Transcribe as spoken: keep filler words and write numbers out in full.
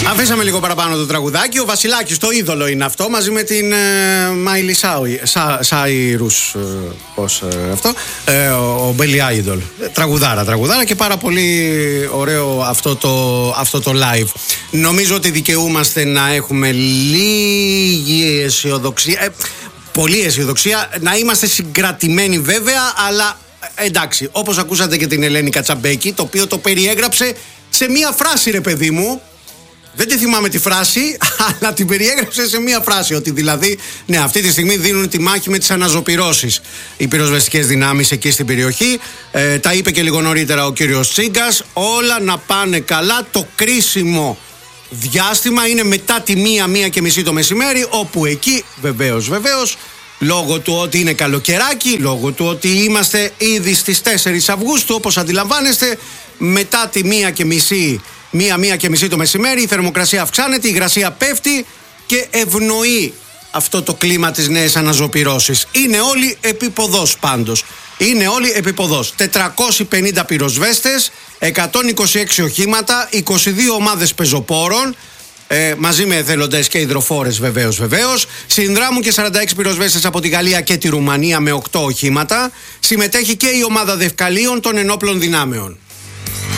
Αφήσαμε λίγο παραπάνω το τραγουδάκι. Ο Βασιλάκης, το είδωλο είναι αυτό, μαζί με την Μάιλι Σάιρους. Πώς αυτό. Ε, ο Μπέλι Άιντολ. Τραγουδάρα, τραγουδάρα και πάρα πολύ ωραίο αυτό το, αυτό το live. Νομίζω ότι δικαιούμαστε να έχουμε λίγη αισιοδοξία. Ε, πολύ αισιοδοξία. Να είμαστε συγκρατημένοι βέβαια, αλλά εντάξει, όπως ακούσατε και την Ελένη Κατσαμπέκη, το οποίο το περιέγραψε σε μία φράση, ρε παιδί μου. Δεν τη θυμάμαι τη φράση, αλλά την περιέγραψε σε μία φράση. Ότι δηλαδή, ναι, αυτή τη στιγμή δίνουν τη μάχη με τις αναζωπυρώσεις οι πυροσβεστικές δυνάμεις εκεί στην περιοχή. Ε, τα είπε και λίγο νωρίτερα ο κύριος Τσίγκας. Όλα να πάνε καλά. Το κρίσιμο διάστημα είναι μετά τη μία, μία και μισή το μεσημέρι, όπου εκεί βεβαίως, βεβαίως, λόγω του ότι είναι καλοκαιράκι, λόγω του ότι είμαστε ήδη στις τέσσερις Αυγούστου, όπως αντιλαμβάνεστε, μετά τη μία και μισή. Μία, μία και μισή το μεσημέρι, η θερμοκρασία αυξάνεται, η υγρασία πέφτει και ευνοεί αυτό το κλίμα της νέας αναζωπυρώσης. Είναι όλοι επιποδός πάντως. Είναι όλοι επιποδός. τετρακόσιοι πενήντα πυροσβέστες, εκατόν είκοσι έξι οχήματα, είκοσι δύο ομάδες πεζοπόρων, ε, μαζί με εθελοντές και υδροφόρες βεβαίως βεβαίως. Συνδράμουν και σαράντα έξι πυροσβέστες από τη Γαλλία και τη Ρουμανία με οκτώ οχήματα. Συμμετέχει και η ομάδα δευκαλίων των ενόπλων δυνάμεων.